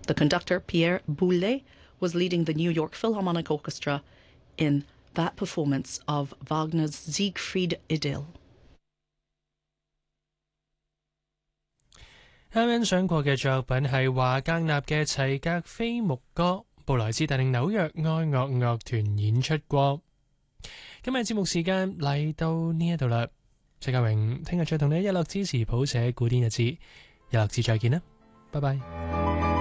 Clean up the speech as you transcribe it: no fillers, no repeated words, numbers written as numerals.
The conductor, Pierre Boulez, was leading the New York Philharmonic Orchestra in that performance of Wagner's Siegfried Idyll. 啱欣賞過嘅作品係華格納嘅齊格菲牧歌，布萊斯帶領紐約愛樂樂團演出過。今日節目時間嚟到呢一度啦，謝家榮聽日再同你一樂支持譜寫古典日誌，一樂誌再見啦，拜拜。